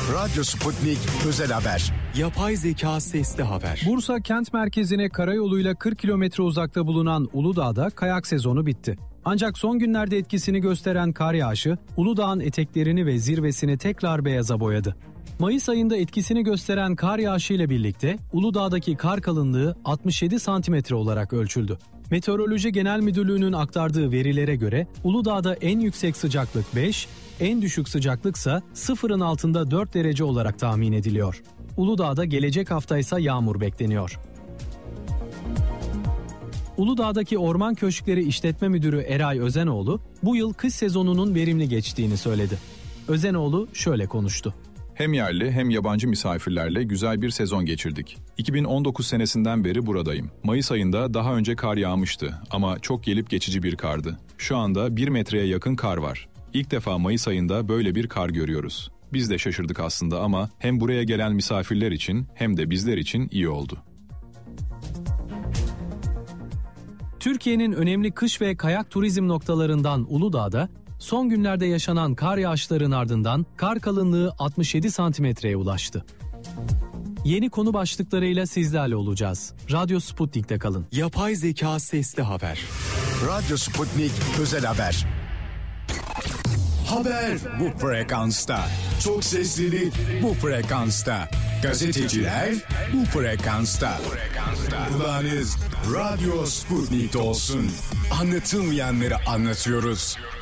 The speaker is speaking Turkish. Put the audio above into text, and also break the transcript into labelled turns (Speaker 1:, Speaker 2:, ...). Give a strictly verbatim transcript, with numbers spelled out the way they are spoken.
Speaker 1: Radyo Sputnik Özel Haber.
Speaker 2: Yapay zeka sesli haber.
Speaker 3: Bursa kent merkezine karayoluyla kırk kilometre uzakta bulunan Uludağ'da kayak sezonu bitti. Ancak son günlerde etkisini gösteren kar yağışı Uludağ'ın eteklerini ve zirvesini tekrar beyaza boyadı. Mayıs ayında etkisini gösteren kar yağışı ile birlikte Uludağ'daki kar kalınlığı altmış yedi santimetre olarak ölçüldü. Meteoroloji Genel Müdürlüğü'nün aktardığı verilere göre Uludağ'da en yüksek sıcaklık beş, en düşük sıcaklıksa sıfırın altında dört derece olarak tahmin ediliyor. Uludağ'da gelecek hafta ise yağmur bekleniyor. Uludağ'daki Orman Köşkleri İşletme Müdürü Eray Özenoğlu, bu yıl kış sezonunun verimli geçtiğini söyledi. Özenoğlu şöyle konuştu.
Speaker 4: Hem yerli hem yabancı misafirlerle güzel bir sezon geçirdik. iki bin on dokuz senesinden beri buradayım. Mayıs ayında daha önce kar yağmıştı ama çok gelip geçici bir kardı. Şu anda bir metreye yakın kar var. İlk defa Mayıs ayında böyle bir kar görüyoruz. Biz de şaşırdık aslında ama hem buraya gelen misafirler için hem de bizler için iyi oldu.
Speaker 3: Türkiye'nin önemli kış ve kayak turizm noktalarından Uludağ'da son günlerde yaşanan kar yağışlarının ardından kar kalınlığı altmış yedi santimetreye ulaştı. Yeni konu başlıklarıyla sizlerle olacağız. Radyo Sputnik'te kalın.
Speaker 2: Yapay zeka sesli haber.
Speaker 1: Radyo Sputnik Özel Haber. Haber bu frekansta. Çok seslilik bu frekansta. Gazeteciler bu frekansta. Kulağınız Radyo Sputnik'te olsun. Anlatılmayanları anlatıyoruz.